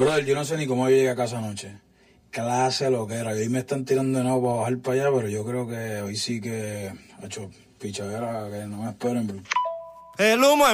Brother, yo no sé ni cómo yo llegué a casa anoche. Clase lo que era. Hoy me están tirando de nuevo para bajar para allá, pero yo creo que hoy sí que... Hecho pichadera, que no me esperen, bro. El humo